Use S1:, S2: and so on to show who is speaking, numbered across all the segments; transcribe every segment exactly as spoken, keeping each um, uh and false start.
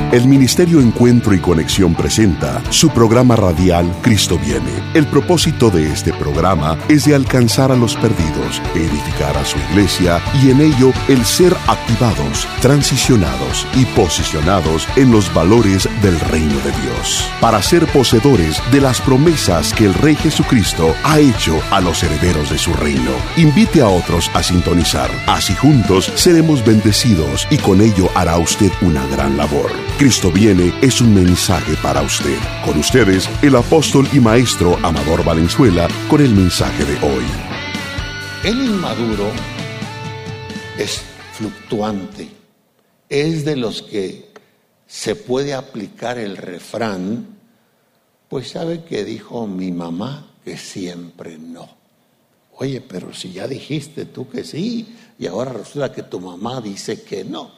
S1: El Ministerio Encuentro y Conexión presenta su programa radial Cristo Viene. El propósito de este programa es de alcanzar a los perdidos, edificar a su iglesia y en ello el ser activados, transicionados y posicionados en los valores del reino de Dios, para ser poseedores de las promesas que el Rey Jesucristo ha hecho a los herederos de su reino. Invite a otros a sintonizar, así juntos seremos bendecidos y con ello hará usted una gran labor. Cristo Viene es un mensaje para usted. Con ustedes, el apóstol y maestro Amador Valenzuela, con el mensaje de hoy.
S2: El inmaduro es fluctuante, es de los que se puede aplicar el refrán, pues sabe que dijo mi mamá que siempre no. Oye, pero si ya dijiste tú que sí, y ahora resulta que tu mamá dice que no.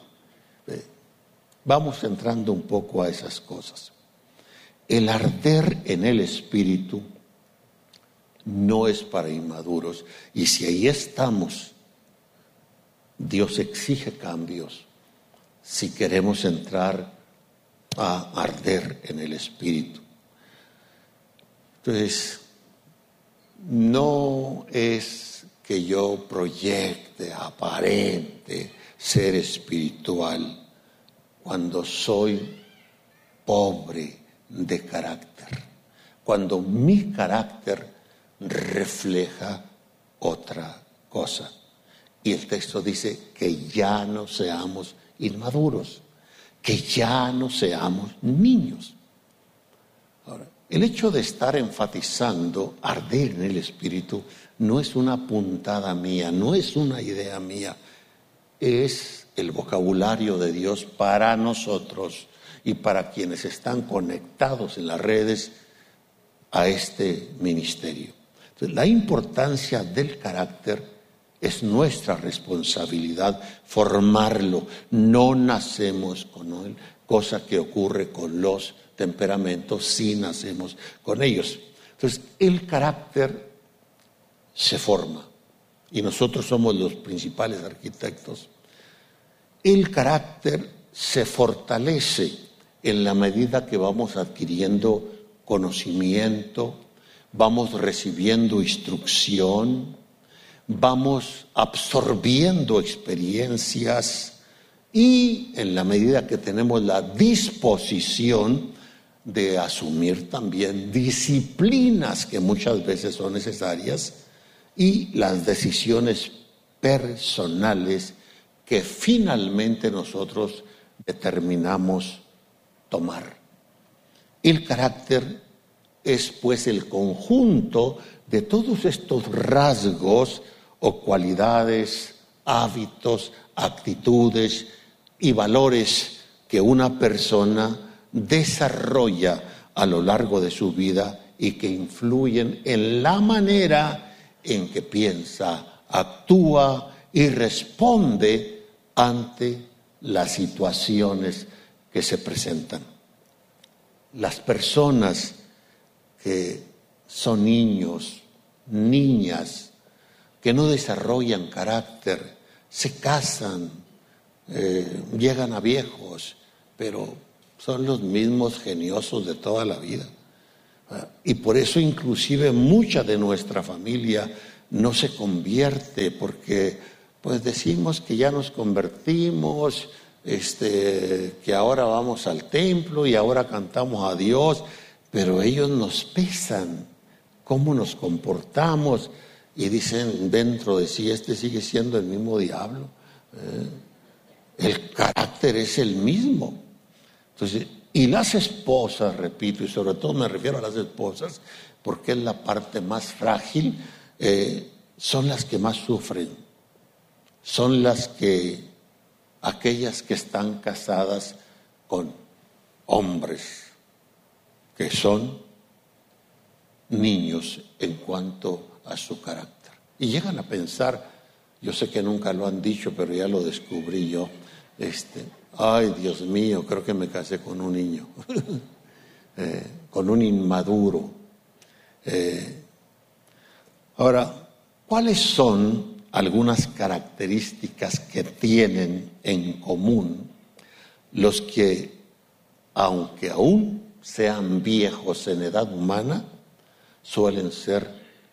S2: Vamos entrando un poco a esas cosas. El arder en el espíritu no es para inmaduros. Y si ahí estamos, Dios exige cambios si queremos entrar a arder en el espíritu. Entonces, no es que yo proyecte, aparente ser espiritual cuando soy pobre de carácter, cuando mi carácter refleja otra cosa. Y el texto dice que ya no seamos inmaduros, que ya no seamos niños. Ahora, el hecho de estar enfatizando arder en el espíritu no es una puntada mía, no es una idea mía, es el vocabulario de Dios para nosotros y para quienes están conectados en las redes a este ministerio. Entonces, la importancia del carácter es nuestra responsabilidad formarlo. No nacemos con él, cosa que ocurre con los temperamentos, sí nacemos con ellos. Entonces, el carácter se forma y nosotros somos los principales arquitectos. El carácter se fortalece en la medida que vamos adquiriendo conocimiento, vamos recibiendo instrucción, vamos absorbiendo experiencias y en la medida que tenemos la disposición de asumir también disciplinas que muchas veces son necesarias y las decisiones personales que finalmente nosotros determinamos tomar. El carácter es pues el conjunto de todos estos rasgos o cualidades, hábitos, actitudes y valores que una persona desarrolla a lo largo de su vida y que influyen en la manera en que piensa, actúa y responde ante las situaciones que se presentan. Las personas que son niños, niñas, que no desarrollan carácter, se casan, eh, llegan a viejos, pero son los mismos geniosos de toda la vida. Y por eso inclusive mucha de nuestra familia no se convierte, porque pues decimos que ya nos convertimos, este, que ahora vamos al templo y ahora cantamos a Dios, pero ellos nos pesan cómo nos comportamos y dicen dentro de sí, este sigue siendo el mismo diablo. ¿eh? El carácter es el mismo. Entonces, y las esposas, repito, y sobre todo me refiero a las esposas, porque es la parte más frágil, eh, son las que más sufren. Son las que, aquellas que están casadas con hombres que son niños en cuanto a su carácter. Y llegan a pensar, yo sé que nunca lo han dicho, pero ya lo descubrí yo, este, ay Dios mío, creo que me casé con un niño, eh, con un inmaduro. Eh, ahora, ¿cuáles son algunas características que tienen en común los que aunque aún sean viejos en edad humana, suelen ser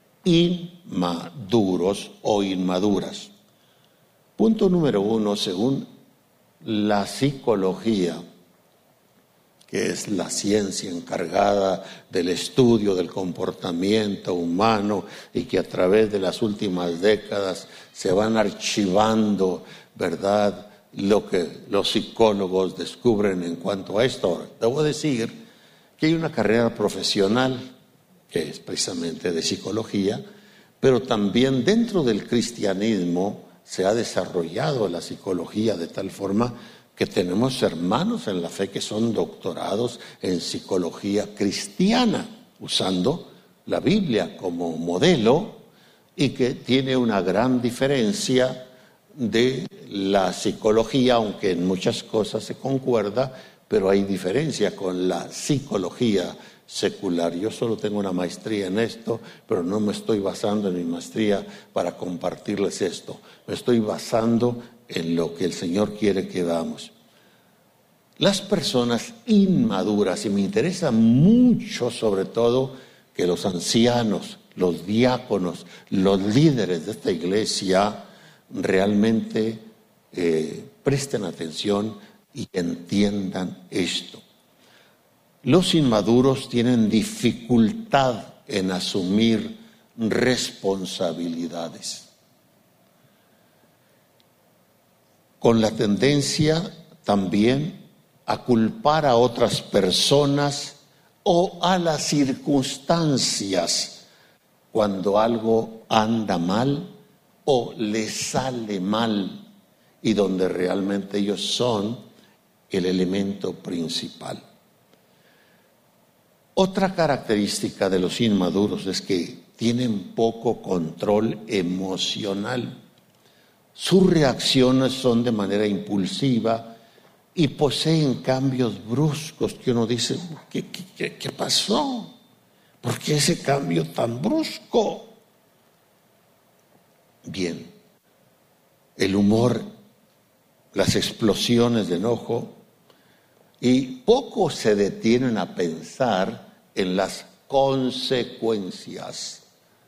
S2: inmaduros o inmaduras. Punto número uno, según la psicología, que es la ciencia encargada del estudio del comportamiento humano y que a través de las últimas décadas se van archivando, ¿verdad?, lo que los psicólogos descubren en cuanto a esto. Debo decir que hay una carrera profesional que es precisamente de psicología, pero también dentro del cristianismo se ha desarrollado la psicología de tal forma que tenemos hermanos en la fe que son doctorados en psicología cristiana, usando la Biblia como modelo, y que tiene una gran diferencia de la psicología, aunque en muchas cosas se concuerda, pero hay diferencia con la psicología secular. Yo solo tengo una maestría en esto, pero no me estoy basando en mi maestría para compartirles esto. Me estoy basando en lo que el Señor quiere que hagamos. Las personas inmaduras, y me interesa mucho sobre todo que los ancianos, los diáconos, los líderes de esta iglesia realmente eh, presten atención y entiendan esto. Los inmaduros tienen dificultad en asumir responsabilidades, con la tendencia también a culpar a otras personas o a las circunstancias cuando algo anda mal o les sale mal, y donde realmente ellos son el elemento principal. Otra característica de los inmaduros es que tienen poco control emocional. Sus reacciones son de manera impulsiva y poseen cambios bruscos que uno dice, ¿qué, qué, qué pasó? ¿Por qué ese cambio tan brusco? Bien, el humor, las explosiones de enojo, y poco se detienen a pensar en las consecuencias,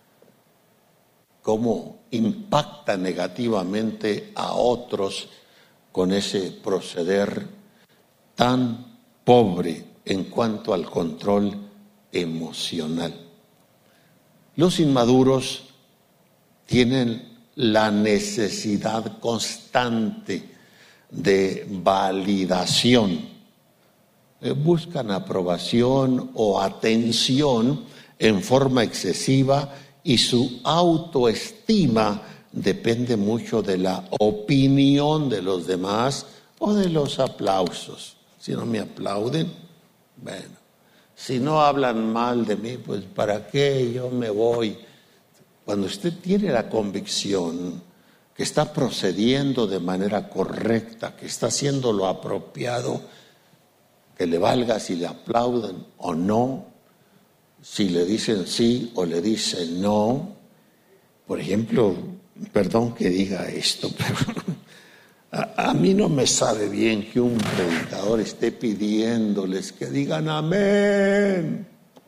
S2: cómo impacta negativamente a otros con ese proceder tan pobre en cuanto al control emocional. Los inmaduros tienen la necesidad constante de validación. Eh, buscan aprobación o atención en forma excesiva, y su autoestima depende mucho de la opinión de los demás o de los aplausos. Si no me aplauden, bueno, si no hablan mal de mí, pues ¿para qué yo me voy? Cuando usted tiene la convicción que está procediendo de manera correcta, que está haciendo lo apropiado, que le valga si le aplauden o no, si le dicen sí o le dicen no. Por ejemplo, perdón que diga esto, pero a, a mí no me sabe bien que un predicador esté pidiéndoles que digan amén.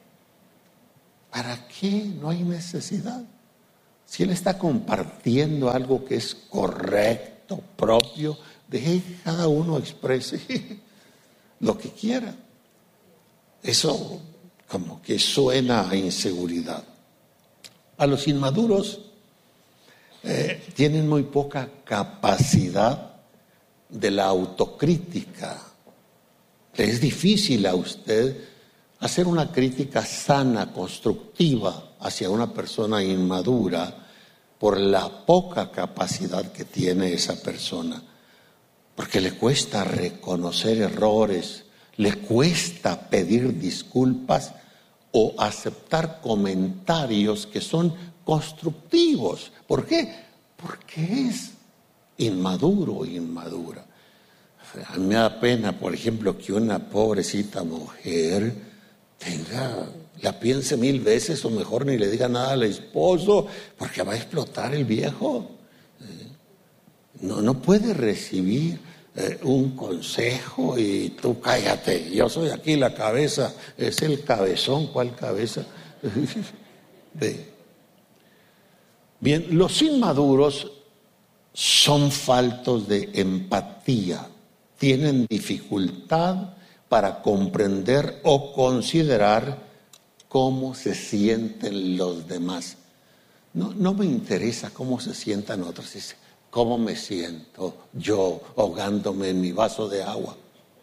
S2: ¿Para qué? No hay necesidad. Si él está compartiendo algo que es correcto, propio, deje que cada uno exprese lo que quiera. Eso como que suena a inseguridad. A los inmaduros eh, tienen muy poca capacidad de la autocrítica. Es difícil a usted hacer una crítica sana, constructiva hacia una persona inmadura por la poca capacidad que tiene esa persona, porque le cuesta reconocer errores, le cuesta pedir disculpas o aceptar comentarios que son constructivos. ¿Por qué? Porque es inmaduro o inmadura. A mí me da pena, por ejemplo, que una pobrecita mujer tenga, la piense mil veces, o mejor ni le diga nada al esposo, porque va a explotar el viejo. No, no puede recibir eh, un consejo y tú cállate. Yo soy aquí la cabeza, es el cabezón, ¿cuál cabeza? Sí. Bien, los inmaduros son faltos de empatía, tienen dificultad para comprender o considerar cómo se sienten los demás. No, no me interesa cómo se sientan otros, es cómo me siento yo ahogándome en mi vaso de agua.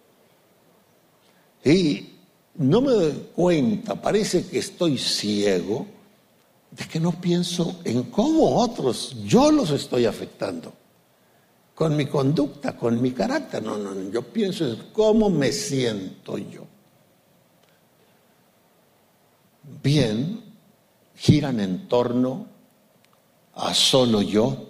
S2: Y no me doy cuenta, parece que estoy ciego, de que no pienso en cómo otros, yo los estoy afectando. Con mi conducta, con mi carácter. No, no, no, yo pienso en cómo me siento yo. Bien, giran en torno a solo yo.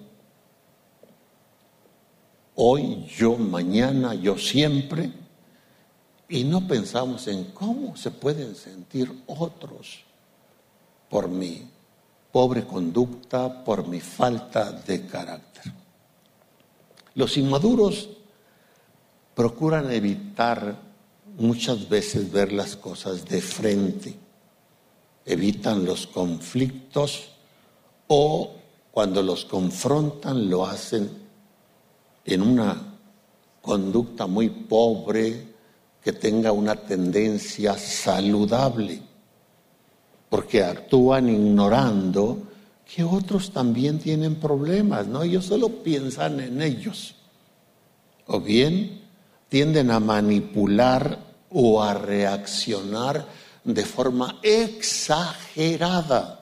S2: Hoy, yo, mañana, yo siempre. Y no pensamos en cómo se pueden sentir otros por mi pobre conducta, por mi falta de carácter. Los inmaduros procuran evitar muchas veces ver las cosas de frente, evitan los conflictos o cuando los confrontan lo hacen en una conducta muy pobre que tenga una tendencia saludable, porque actúan ignorando que otros también tienen problemas, ¿no? Ellos solo piensan en ellos. O bien tienden a manipular o a reaccionar de forma exagerada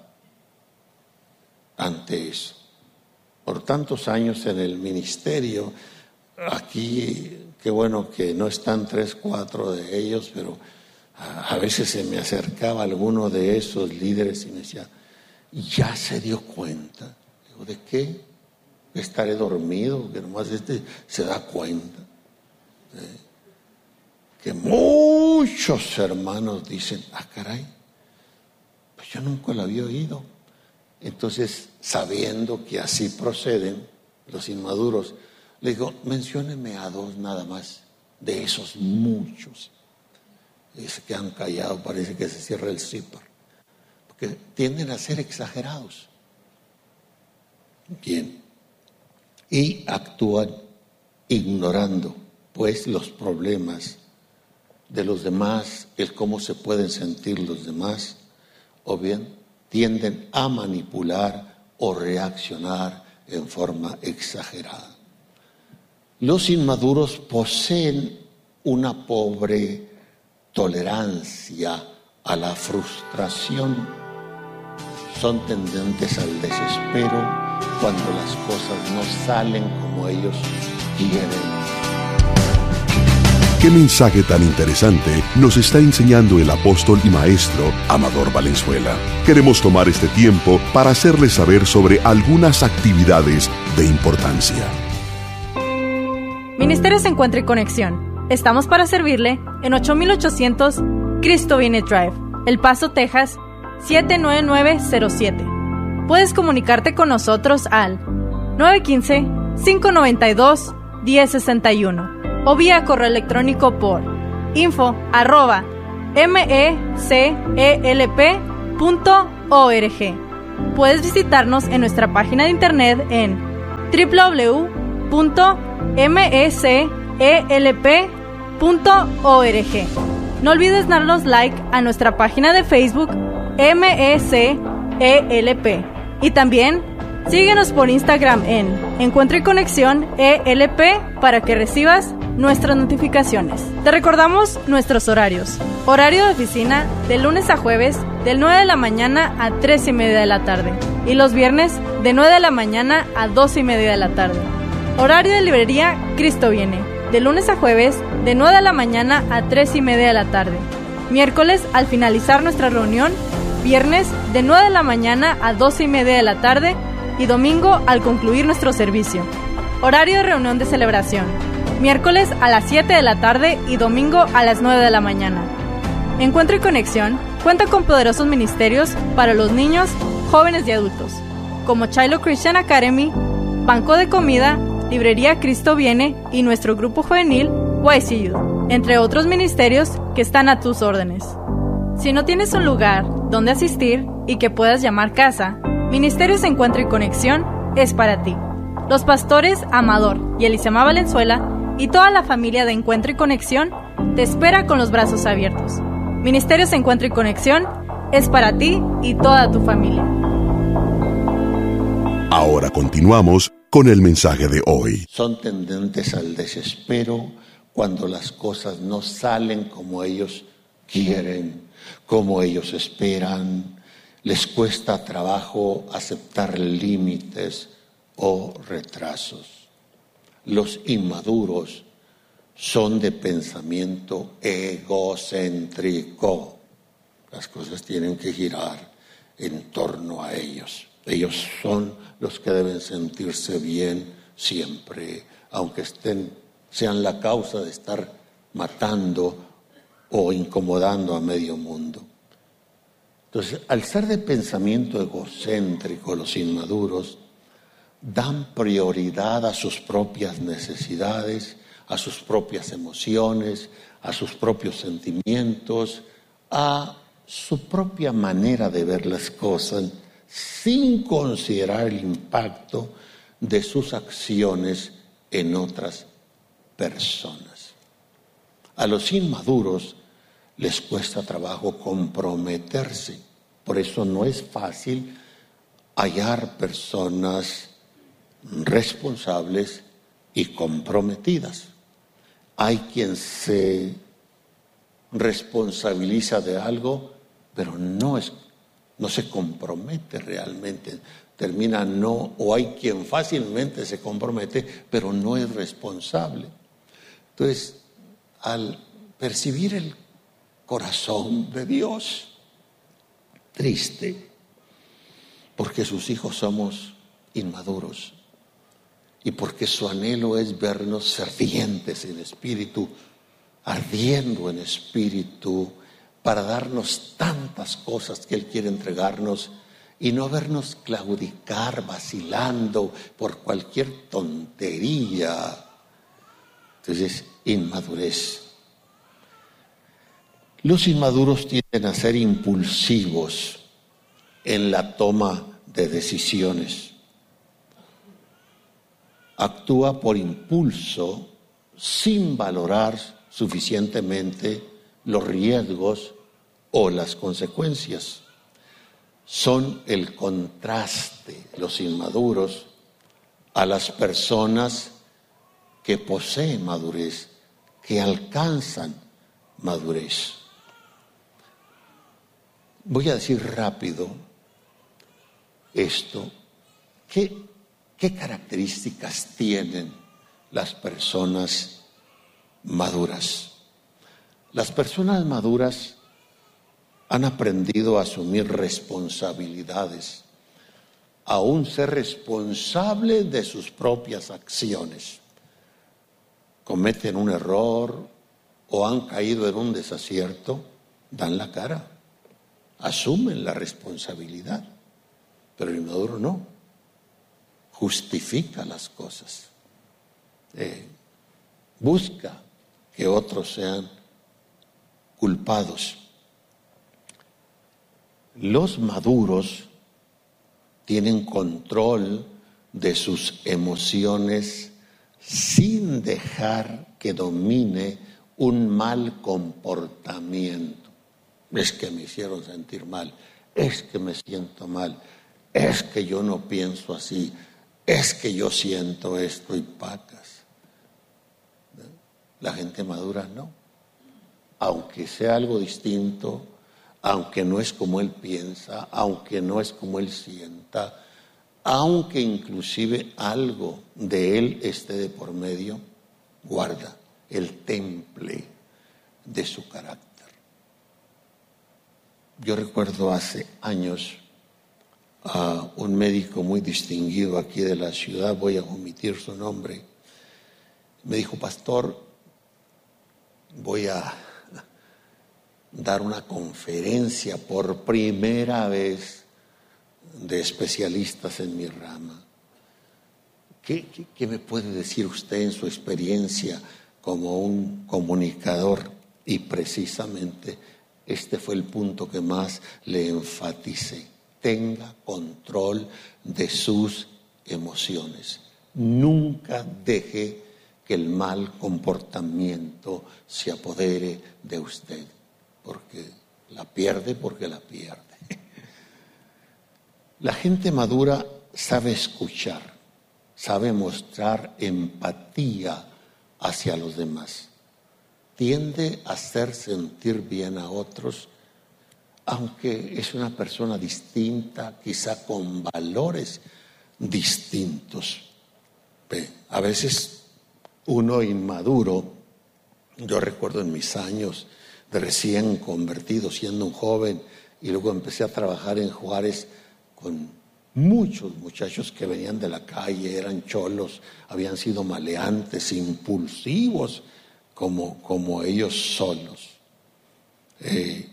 S2: ante eso. Por tantos años en el ministerio, aquí, qué bueno que no están tres, cuatro de ellos, pero a, a veces se me acercaba alguno de esos líderes y me decía, ya se dio cuenta. Digo, ¿de qué? Estaré dormido, que nomás este se da cuenta. ¿Eh? Que muchos hermanos dicen, ah, caray, pues yo nunca lo había oído. Entonces, sabiendo que así proceden los inmaduros, le digo, mencióneme a dos nada más de esos muchos. Y se quedan callados, parece que se cierra el zipper. Que tienden a ser exagerados. Bien. Y actúan ignorando, pues, los problemas de los demás, el cómo se pueden sentir los demás, o bien tienden a manipular o reaccionar en forma exagerada. Los inmaduros poseen una pobre tolerancia a la frustración. Son tendentes al desespero cuando las cosas no salen como ellos quieren.
S1: ¿Qué mensaje tan interesante nos está enseñando el apóstol y maestro Amador Valenzuela? Queremos tomar este tiempo para hacerles saber sobre algunas actividades de importancia.
S3: Ministerios Encuentro y Conexión. Estamos para servirle en ocho mil ochocientos Cristo Viene Drive, El Paso, Texas, siete nueve nueve cero siete. Puedes comunicarte con nosotros al nueve uno cinco, cinco nueve dos, uno cero seis uno o vía correo electrónico por info arroba mecelp punto org. Puedes visitarnos en nuestra página de internet en doble u doble u doble u punto mecelp punto org. No olvides darnos like a nuestra página de Facebook M E C E L P y también síguenos por Instagram en Encuentro y Conexión E L P para que recibas nuestras notificaciones. Te recordamos nuestros horarios. Horario de oficina de lunes a jueves de nueve de la mañana a tres y media de la tarde y los viernes de nueve de la mañana a dos y media de la tarde. Horario de librería Cristo Viene de lunes a jueves de nueve de la mañana a tres y media de la tarde. Miércoles al finalizar nuestra reunión, viernes de nueve de la mañana a dos y media de la tarde y domingo al concluir nuestro servicio. Horario de reunión de celebración, miércoles a las siete de la tarde y domingo a las nueve de la mañana. Encuentro y Conexión cuenta con poderosos ministerios para los niños, jóvenes y adultos, como Shiloh Christian Academy, Banco de Comida, Librería Cristo Viene y nuestro grupo juvenil Y C Youth, entre otros ministerios que están a tus órdenes. Si no tienes un lugar donde asistir y que puedas llamar casa, Ministerios Encuentro y Conexión es para ti. Los pastores Amador y Elisama Valenzuela y toda la familia de Encuentro y Conexión te espera con los brazos abiertos. Ministerios Encuentro y Conexión es para ti y toda tu familia.
S1: Ahora continuamos con el mensaje de hoy.
S2: Son tendentes al desespero cuando las cosas no salen como ellos quieren, como ellos esperan. Les cuesta trabajo aceptar límites o retrasos. Los inmaduros son de pensamiento egocéntrico. Las cosas tienen que girar en torno a ellos. Ellos son los que deben sentirse bien siempre, aunque estén, sean la causa de estar matando o incomodando a medio mundo. Entonces, al ser de pensamiento egocéntrico, los inmaduros dan prioridad a sus propias necesidades, a sus propias emociones, a sus propios sentimientos, a su propia manera de ver las cosas, sin considerar el impacto de sus acciones en otras personas. A los inmaduros les cuesta trabajo comprometerse, por eso no es fácil hallar personas responsables y comprometidas. Hay quien se responsabiliza de algo, pero no es, no se compromete realmente, termina no, o hay quien fácilmente se compromete, pero no es responsable. Entonces, al percibir el corazón de Dios, triste, porque sus hijos somos inmaduros y porque su anhelo es vernos fervientes en espíritu, ardiendo en espíritu, para darnos tantas cosas que Él quiere entregarnos y no vernos claudicar, vacilando por cualquier tontería. Entonces, inmadurez. Los inmaduros tienden a ser impulsivos en la toma de decisiones. Actúa por impulso sin valorar suficientemente los riesgos o las consecuencias. Son el contraste, los inmaduros, a las personas que poseen madurez, que alcanzan madurez. Voy a decir rápido esto. ¿Qué, qué características tienen las personas maduras? Las personas maduras han aprendido a asumir responsabilidades, aún ser responsables de sus propias acciones. Cometen un error o han caído en un desacierto, dan la cara, asumen la responsabilidad, pero el inmaduro no, justifica las cosas, eh, busca que otros sean culpados. Los maduros tienen control de sus emociones sin dejar que domine un mal comportamiento. Es que me hicieron sentir mal, es que me siento mal, es que yo no pienso así, es que yo siento esto y pacas. La gente madura no. Aunque sea algo distinto, aunque no es como él piensa, aunque no es como él sienta, aunque inclusive algo de él esté de por medio, guarda el temple de su carácter. Yo recuerdo hace años a un médico muy distinguido aquí de la ciudad, voy a omitir su nombre, me dijo: pastor, voy a dar una conferencia por primera vez de especialistas en mi rama. ¿Qué, qué, qué me puede decir usted en su experiencia como un comunicador? Y precisamente este fue el punto que más le enfaticé. Tenga control de sus emociones. Nunca deje que el mal comportamiento se apodere de usted, porque la pierde porque la pierde. La gente madura sabe escuchar, sabe mostrar empatía hacia los demás. Tiende a hacer sentir bien a otros, aunque es una persona distinta, quizá con valores distintos. A veces uno inmaduro, yo recuerdo en mis años de recién convertido, siendo un joven, y luego empecé a trabajar en Juárez con muchos muchachos que venían de la calle, eran cholos, habían sido maleantes, impulsivos, como, como ellos solos. Eh,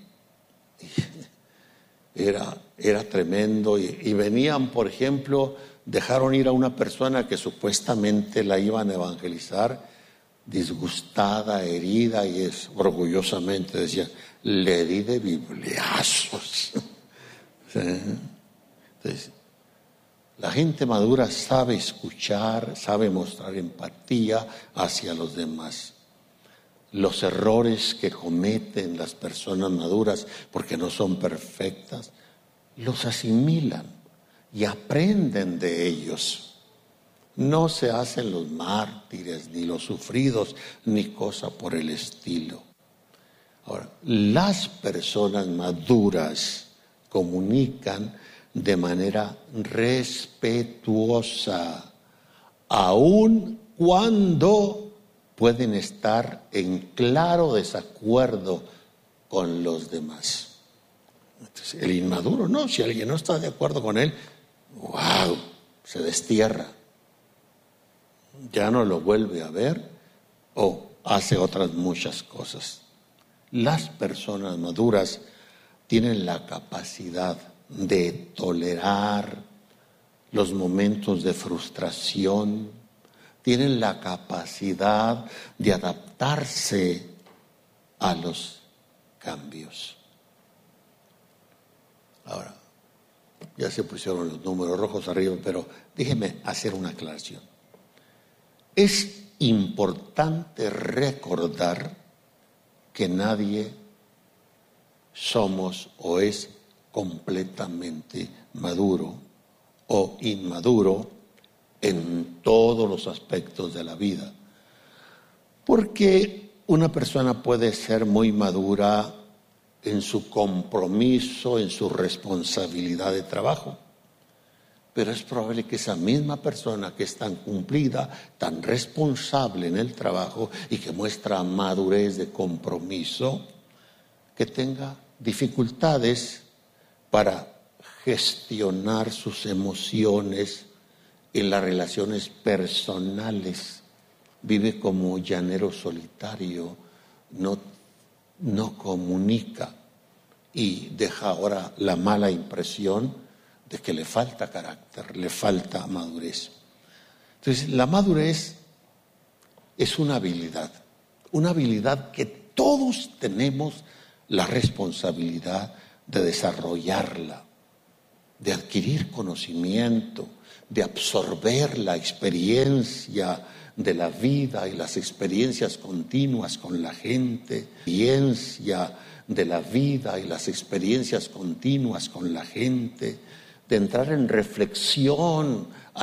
S2: era, era tremendo, y, y venían, por ejemplo, dejaron ir a una persona que supuestamente la iban a evangelizar, disgustada, herida, y es orgullosamente decía, le di de bibliazos. Entonces, la gente madura sabe escuchar, sabe mostrar empatía hacia los demás. Los errores que cometen las personas maduras, porque no son perfectas, los asimilan y aprenden de ellos. No se hacen los mártires, ni los sufridos, ni cosa por el estilo. Ahora, las personas maduras comunican de manera respetuosa, aun cuando pueden estar en claro desacuerdo con los demás. Entonces, el inmaduro no, si alguien no está de acuerdo con él, wow, se destierra. Ya no lo vuelve a ver o hace otras muchas cosas. Las personas maduras tienen la capacidad de tolerar los momentos de frustración, tienen la capacidad de adaptarse a los cambios. Ahora, ya se pusieron los números rojos arriba, pero déjeme hacer una aclaración. Es importante recordar que nadie somos o es completamente maduro o inmaduro en todos los aspectos de la vida. Porque una persona puede ser muy madura en su compromiso, en su responsabilidad de trabajo. Pero es probable que esa misma persona que es tan cumplida, tan responsable en el trabajo y que muestra madurez de compromiso, que tenga dificultades para gestionar sus emociones en las relaciones personales. Vive como llanero solitario, no, no comunica y deja ahora la mala impresión de que le falta carácter, le falta madurez. Entonces, la madurez es una habilidad, una habilidad que todos tenemos la responsabilidad de desarrollarla, de adquirir conocimiento, de absorber la experiencia de la vida y las experiencias continuas con la gente, experiencia de la vida y las experiencias continuas con la gente, de entrar en reflexión